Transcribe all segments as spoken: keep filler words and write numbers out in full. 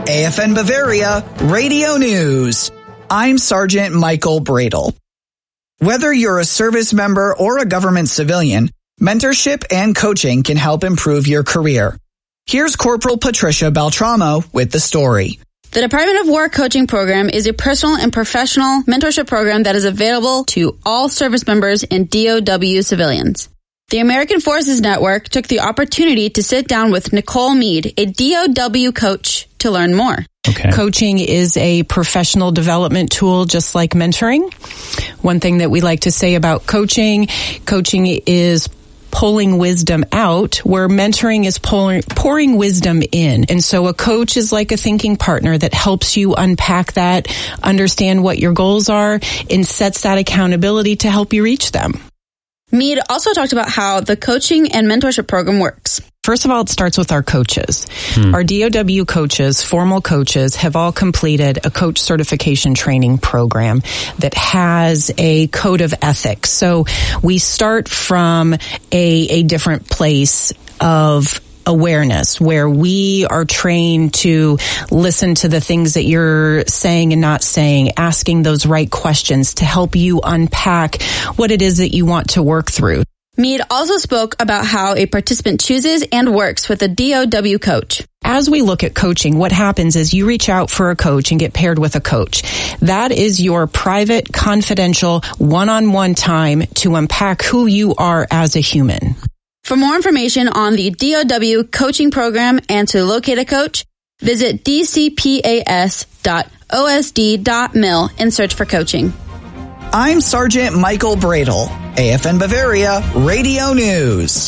A F N Bavaria Radio News. I'm Sergeant Michael Bradle. Whether you're a service member or a government civilian, mentorship and coaching can help improve your career. Here's Corporal Patricia Beltramo with the story. The Department of War Coaching Program is a personal and professional mentorship program that is available to all service members and D O W civilians. The American Forces Network took the opportunity to sit down with Nicole Mead, a D O W coach, to learn more. Okay. Coaching is a professional development tool, just like mentoring. One thing that we like to say about coaching, coaching is pulling wisdom out, where mentoring is pouring, pouring wisdom in. And so a coach is like a thinking partner that helps you unpack that, understand what your goals are, and sets that accountability to help you reach them. Mead also talked about how the coaching and mentorship program works. First of all, it starts with our coaches. Hmm. Our D O W coaches, formal coaches, have all completed a coach certification training program that has a code of ethics. So we start from a, a different place of awareness, where we are trained to listen to the things that you're saying and not saying, asking those right questions to help you unpack what it is that you want to work through. Mead also spoke about how a participant chooses and works with a D O W coach. As we look at coaching, what happens is you reach out for a coach and get paired with a coach. That is your private, confidential, one-on-one time to unpack who you are as a human. For more information on the D O W coaching program and to locate a coach, visit d c p a s dot o s d dot mil and search for coaching. I'm Sergeant Michael Bradle, A F N Bavaria Radio News.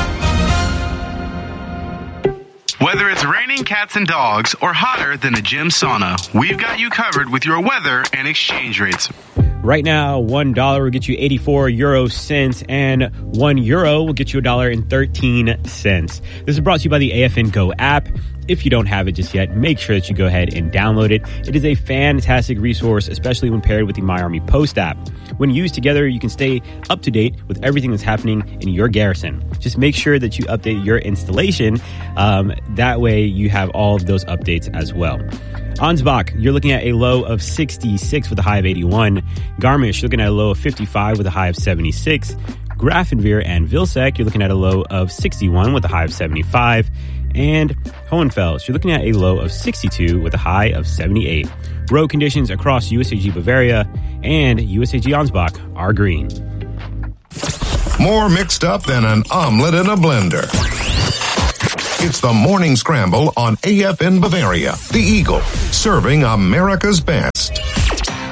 Whether it's raining cats and dogs or hotter than a gym sauna, we've got you covered with your weather and exchange rates. Right now, one dollar will get you eighty-four euro cents, and one euro will get you a dollar and thirteen cents. This is brought to you by the A F N Go app. If you don't have it just yet, make sure that you go ahead and download it. It is a fantastic resource, especially when paired with the My Army Post app. When used together, you can stay up to date with everything that's happening in your garrison. Just make sure that you update your installation. Um, that way, you have all of those updates as well. Ansbach, you're looking at a low of sixty-six with a high of eighty-one. Garmisch, looking at a low of fifty-five with a high of seventy-six. Grafenwehr and Vilseck, you're looking at a low of sixty-one with a high of seventy-five. And Hohenfels, you're looking at a low of sixty-two with a high of seventy-eight. Road conditions across U S A G Bavaria and U S A G Ansbach are green. More mixed up than an omelet in a blender. It's the Morning Scramble on A F N Bavaria, the Eagle, serving America's best.